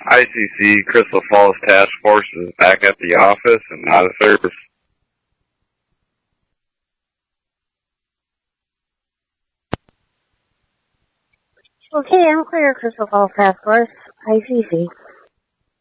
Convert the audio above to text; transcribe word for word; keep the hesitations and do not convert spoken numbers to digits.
I C C, Crystal Falls Task Force is back at the office and out of service. Okay, I'm clear, Crystal Falls Task Force. I C C.